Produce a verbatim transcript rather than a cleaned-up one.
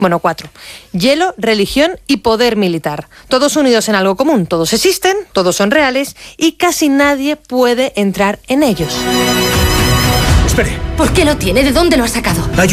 Bueno, cuatro. Hielo, religión y poder militar. Todos unidos en algo común. Todos existen, todos son reales y casi nadie puede entrar en ellos. Espere. ¿Por qué lo tiene? ¿De dónde lo ha sacado?